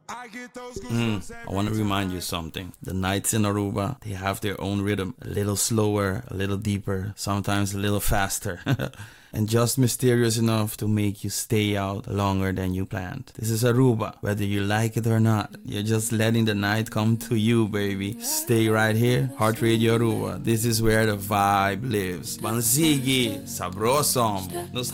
I want to remind you something. The nights in Aruba, they have their own rhythm. A little slower, a little deeper, sometimes a little faster. And just mysterious enough to make you stay out longer than you planned. This is Aruba, whether you like it or not. You're just letting the night come to you, baby. Stay right here, Heart Radio Aruba. This is where the vibe lives. Bansigi, sabrosom.